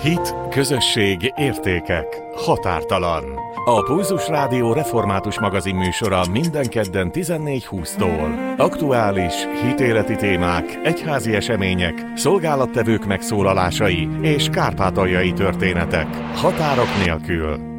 Hit, közösség, értékek, határtalan. A Pulzus Rádió református magazin műsora minden kedden 14:20-tól. Aktuális, hitéleti témák, egyházi események, szolgálattevők megszólalásai és kárpátaljai történetek. Határok nélkül.